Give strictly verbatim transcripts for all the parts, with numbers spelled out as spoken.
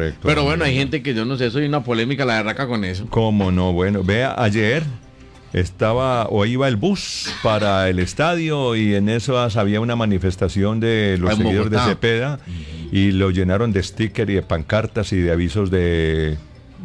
Correcto. Pero bueno, hay gente que yo no sé, soy una polémica la berraca con eso. ¿Cómo no? Bueno, vea, ayer estaba o iba el bus para el estadio y en eso había una manifestación de los En seguidores de Bogotá. Cepeda y lo llenaron de stickers y de pancartas y de avisos de,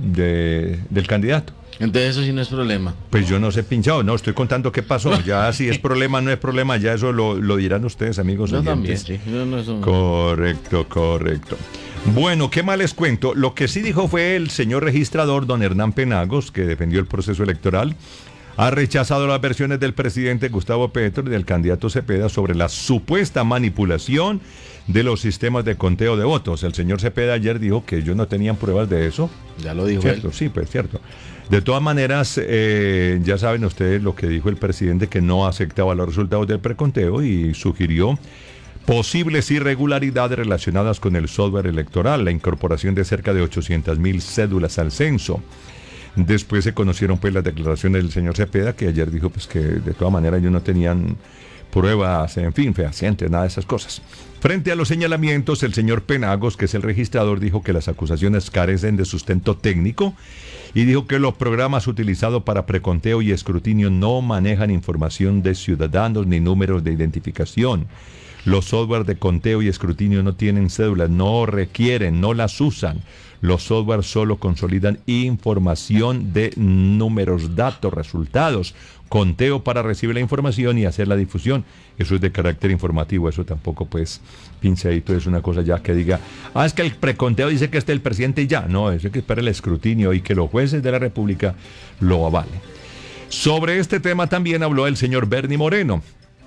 de del candidato. Entonces eso sí no es problema. Pues yo no sé pinchado, no, estoy contando qué pasó. Ya si es problema, no es problema, ya eso lo, lo dirán ustedes, amigos Yo también, oyentes. sí. Yo no eso- Correcto, correcto. Bueno, ¿qué más les cuento? Lo que sí dijo fue el señor registrador, don Hernán Penagos, que defendió el proceso electoral, ha rechazado las versiones del presidente Gustavo Petro y del candidato Cepeda sobre la supuesta manipulación de los sistemas de conteo de votos. El señor Cepeda ayer dijo que ellos no tenían pruebas de eso. Ya lo dijo Cierto, él. sí, pues cierto. De todas maneras, eh, ya saben ustedes lo que dijo el presidente, que no aceptaba los resultados del preconteo y sugirió posibles irregularidades relacionadas con el software electoral, la incorporación de cerca de ochocientas mil cédulas al censo. Después se conocieron pues las declaraciones del señor Cepeda, que ayer dijo pues que de todas maneras ellos no tenían pruebas, en fin, fehacientes, nada de esas cosas. Frente a los señalamientos, el señor Penagos, que es el registrador, dijo que las acusaciones carecen de sustento técnico y dijo que los programas utilizados para preconteo y escrutinio no manejan información de ciudadanos ni números de identificación. Los software de conteo y escrutinio no tienen cédulas, no requieren, no las usan. Los software solo consolidan información de números, datos, resultados. Conteo para recibir la información y hacer la difusión. Eso es de carácter informativo, eso tampoco pues, pinchadito, es una cosa ya que diga, ah, es que el preconteo dice que este es el presidente y ya. No, eso hay que esperar el escrutinio y que los jueces de la República lo avalen. Sobre este tema también habló el señor Bernie Moreno,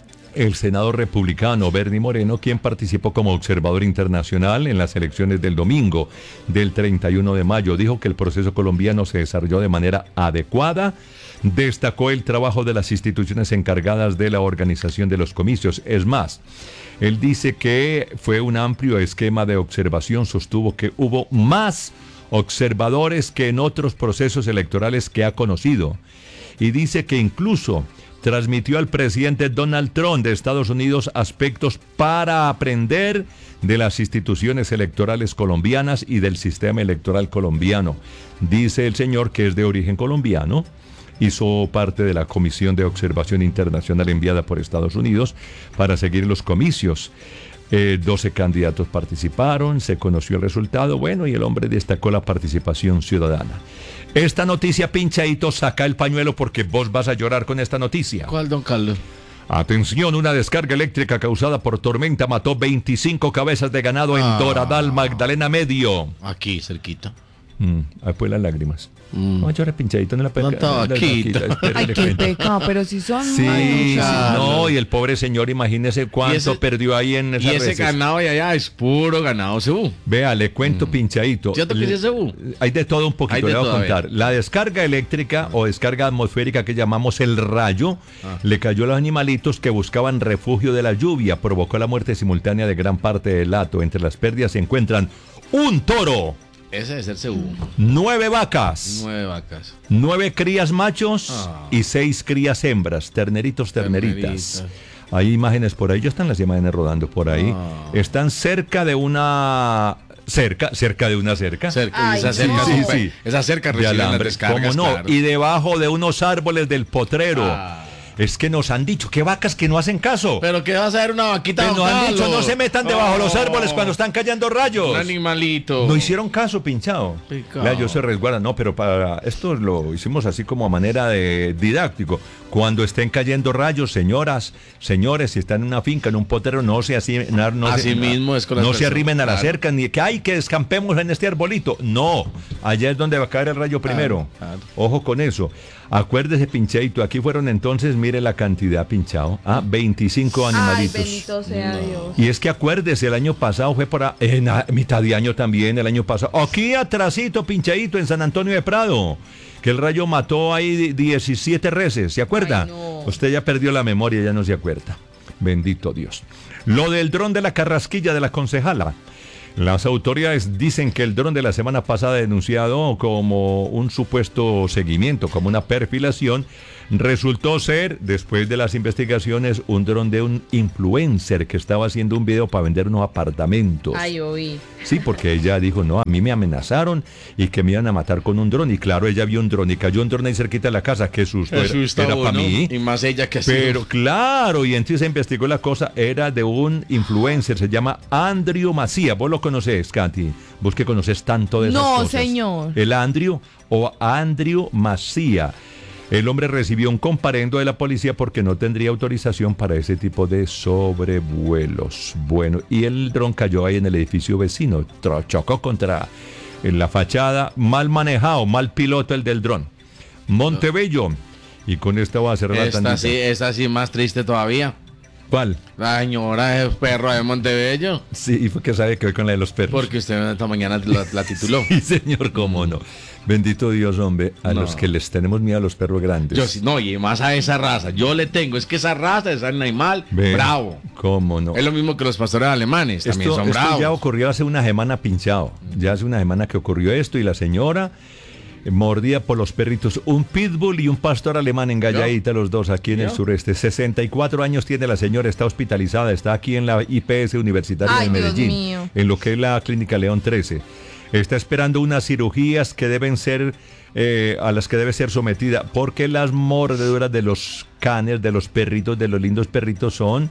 el senador republicano Bernie Moreno, quien participó como observador internacional en las elecciones del domingo del treinta y uno de mayo. Dijo que el proceso colombiano se desarrolló de manera adecuada. Destacó el trabajo de las instituciones encargadas de la organización de los comicios. Es más, él dice que fue un amplio esquema de observación. Sostuvo que hubo más observadores que en otros procesos electorales que ha conocido. Y dice que incluso transmitió al presidente Donald Trump de Estados Unidos aspectos para aprender de las instituciones electorales colombianas y del sistema electoral colombiano. Dice el señor que es de origen colombiano, hizo parte de la Comisión de Observación Internacional enviada por Estados Unidos para seguir los comicios. Eh, doce candidatos participaron, se conoció el resultado, bueno, y el hombre destacó la participación ciudadana. Esta noticia, pinchadito, saca el pañuelo porque vos vas a llorar con esta noticia. ¿Cuál, don Carlos? Atención, una descarga eléctrica causada por tormenta mató veinticinco cabezas de ganado en Ah. Doradal, Magdalena Medio. Aquí, cerquita. Mm, ahí pues las lágrimas. Mm. No, llora pinchadito, no la pega. Tanta vaquita. Ay, qué pecado, pero si son... Sí, Ay, sí, Carlos. no, y el pobre señor, imagínese cuánto Y ese- perdió ahí en esas Y ese reses. ganado de allá es puro ganado cebú. Vea, le cuento pinchadito. ¿Cierto que Le- sí es cebú? Hay de todo un Hay poquito, de le voy a todo, a contar. ver. La descarga eléctrica o descarga atmosférica que llamamos el rayo, Ah. le cayó a los animalitos que buscaban refugio de la lluvia, provocó la muerte simultánea de gran parte del hato. Entre las pérdidas se encuentran un toro, Ese debe ser cebú. nueve vacas, Nueve vacas. nueve crías machos Ah. y seis crías hembras, terneritos, terneritas. Terneritas. Hay imágenes por ahí, ya están las imágenes rodando por ahí. Ah. Están cerca de una... Cerca, cerca de una cerca. Cerca, Ay, esa no. cerca, Sí, son- sí. esa cerca De reciben las alambre, descargas. ¿cómo no? claro. Y debajo de unos árboles del potrero. Ah. Es que nos han dicho que vacas que no hacen caso. Pero que vas a ver una vaquita. Pero don nos han dicho Carlos. no se metan debajo de los Oh. árboles cuando están cayendo rayos. Un animalito. No hicieron caso, pinchado. Picao. Vea, yo se resguarda. No, pero para esto lo hicimos así como a manera de didáctico. Cuando estén cayendo rayos, señoras, señores, si están en una finca, en un potrero, no se así, no, no Así se, mismo es con las no se personas, arrimen a la claro. cerca, ni que hay que descampemos en este arbolito. No, allá es donde va a caer el rayo primero. claro. Ojo con eso. Acuérdese, pinchadito, aquí fueron entonces, mire la cantidad, pinchado. Ah, veinticinco Ay, animalitos. bendito sea Dios. Y es que acuérdese, el año pasado fue para en a- mitad de año también, el año pasado. Aquí atrasito, pinchadito, en San Antonio de Prado, que el rayo mató ahí diecisiete reses, ¿se acuerda? Ay, no. Usted ya perdió la memoria, ya no se acuerda. Bendito Dios. Lo del dron de la carrasquilla de la concejala. Las autoridades dicen que el dron de la semana pasada denunciado como un supuesto seguimiento, como una perfilación, Resultó ser, después de las investigaciones, un dron de un influencer que estaba haciendo un video para vender unos apartamentos. Ay, oí. Sí, porque ella dijo, no, a mí me amenazaron y que me iban a matar con un dron. Y claro, ella vio un dron y cayó un dron ahí cerquita de la casa. Qué susto, era, Eso está era para bueno. mí. Y más ella que así. Pero claro, y entonces se investigó la cosa, era de un influencer, se llama Andrew Macía. ¿Vos lo conoces, Katy? Vos que conoces tanto de esas No, cosas. señor. El Andrew o Andrew Macía. El hombre recibió un comparendo de la policía porque no tendría autorización para ese tipo de sobrevuelos. Bueno, y el dron cayó ahí en el edificio vecino, tro- chocó contra en la fachada, mal manejado, mal piloto el del dron. Montebello. Y con esta va a cerrar la Esta tandita. sí, esta sí más triste todavía. ¿Cuál? La señora es perro de Montebello. Sí, y fue que sabe que hoy con la de los perros. Porque usted esta mañana la, la tituló. Sí, señor, cómo no. Bendito Dios, hombre, a No. los que les tenemos miedo a los perros grandes. Yo sí, no, y más a esa raza. Yo le tengo, es que esa raza es un animal Ve, bravo. ¿Cómo no? Es lo mismo que los pastores alemanes, también Esto, son esto bravos. ya ocurrió hace una semana pinchado. Ya hace una semana que ocurrió esto y la señora eh, mordida por los perritos. Un pitbull y un pastor alemán engalladita los dos aquí en el ¿Yo? sureste. sesenta y cuatro años tiene la señora, está hospitalizada, está aquí en la I P S Universitaria Ay, de Dios Medellín, mío. en lo que es la Clínica León trece. Está esperando unas cirugías que deben ser, eh, a las que debe ser sometida, porque las mordeduras de los canes, de los perritos, de los lindos perritos son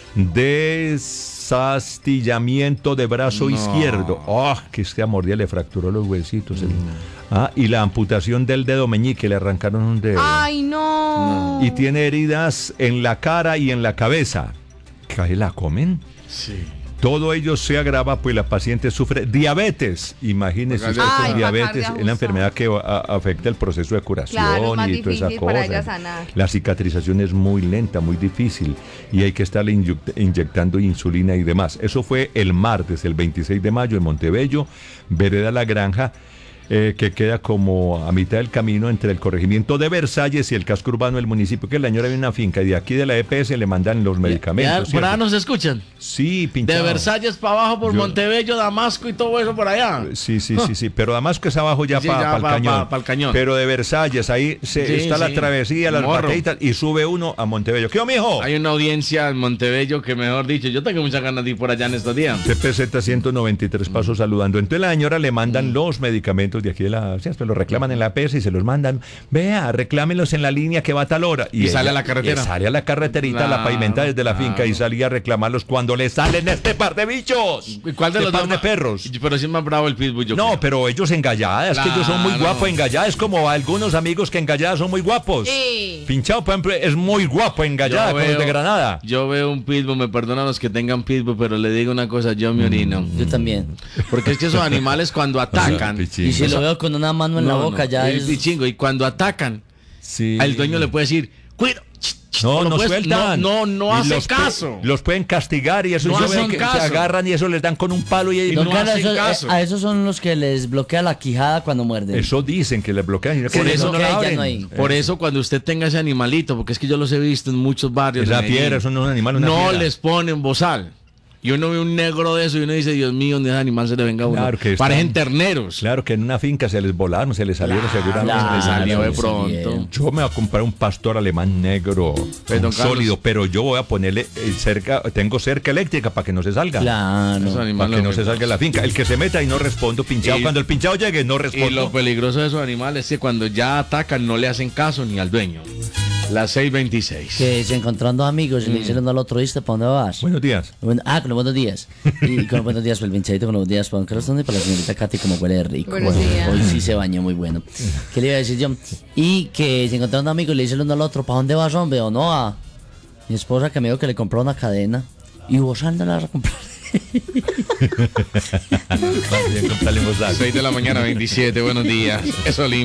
desastillamiento de brazo No. izquierdo. ¡Oh! Que esta mordida le fracturó los huesitos. el- Ah, y la amputación del dedo meñique, le arrancaron un dedo. Ay, no. Y tiene heridas en la cara y en la cabeza. ¿Qué la comen? Sí. Todo ello se agrava, pues la paciente sufre diabetes. Imagínese usted Ay, con diabetes, Bacardi es la enfermedad que a- afecta el proceso de curación Claro, es más y toda esa difícil para cosa. ella sanar. La cicatrización es muy lenta, muy difícil y hay que estarle inyect- inyectando insulina y demás. Eso fue el martes, el veintiséis de mayo en Montebello, Vereda La Granja. Eh, que queda como a mitad del camino entre el corregimiento de Versalles y el casco urbano del municipio, que la señora viene una finca y de aquí de la E P S le mandan los medicamentos. Ya, por allá ¿cierto? nos escuchan. Sí, De pinchado. Versalles para abajo por Yo- Montebello, Damasco y todo eso por allá. Sí, sí, sí, sí, pero además que es abajo ya Sí, para ya el pa- cañón. pa- pa'l cañón. Pero de Versalles, ahí se, Sí, está la sí. travesía, las Morro. baquetas y sube uno a Montebello. ¿Qué, mijo? Hay una audiencia en Montebello que, mejor dicho, yo tengo muchas ganas de ir por allá en estos días. C P Z ciento noventa y tres pasos saludando. Entonces la señora le mandan los medicamentos de aquí de la... Sí, pues los reclaman en la P S y se los mandan. Vea, reclámenlos en la línea que va a tal hora. Y sale ella- a la carretera. y sale a la carreterita, a la Claro, pavimentada desde la finca claro. y salía a reclamarlos cuando le salen este par de bichos. ¿Y cuál de Este los par dos de más- perros? Pero sí es más bravo el pitbull, yo No, creo. pero ellos engalladas, es que ellos son muy Claro. guapos engalladas, es como algunos amigos que engalladas son muy guapos. Sí. Pinchado, por ejemplo, es muy guapo engallada Yo con los de veo- Granada. Yo veo un pitbull, me perdonan los que tengan pitbull, pero le digo una cosa, yo me orino. Yo también. Porque es que esos animales cuando atacan... Pichín. Y si lo veo con una mano en la No, boca no, ya el es... pichingo, y cuando atacan, Sí. al dueño le puede decir, cuido. No, lo no puedes- sueltan. No, no, no Y hace los pu- caso. Los pueden castigar y eso No yo hacen veo que caso. se agarran y eso les dan con un palo y, Y Don no Carlos, hacen eso- caso. eh, a esos son los que les bloquea la quijada cuando muerden. eso dicen que les bloquean. Y no, Sí, que Por eso no que la ya abren. no hay. Por eso cuando usted tenga ese animalito, porque es que yo los he visto en muchos barrios. Es de la Medellín, fiera, eso no es un animal, una No fiera. les ponen bozal. Y uno ve un negro de eso y uno dice, Dios mío, donde ese animal se le venga a uno. Claro que están- Parecen terneros. Claro que en una finca se les volaron, se les salieron seguramente. claro, le salió de sí, pronto. bien. Yo me voy a comprar un pastor alemán negro, Pues, don un sólido, Carlos. pero yo voy a ponerle eh, cerca, tengo cerca eléctrica para que no se salga. Claro. Esos animales Para que no lo se que- salga de la finca. El que se meta y no respondo, pinchado. Y- Cuando el pinchado llegue, no Y respondo. lo peligroso de esos animales es que cuando ya atacan no le hacen caso ni al dueño. Las seis veintiséis. Que se encontraron dos amigos y le dijeron al otro, ¿viste? ¿Para dónde vas? Buenos días. Bueno, ah, con los buenos días. Y con los buenos días para el pinchadito, con los buenos días para Don Carlos Tonde y para la señorita Katy, como huele de rico. Buenos Bueno, días. hoy sí se bañó muy bueno. ¿Qué le iba a decir yo? Y que se encontraron dos amigos y le dijeron uno al otro, ¿para dónde vas, hombre? O no, a mi esposa que me dijo que le compró una cadena. Y vos anda la vas a comprar. Más bien, comprarle en voz alta. seis de la mañana, veintisiete. Buenos días. Eso limpio.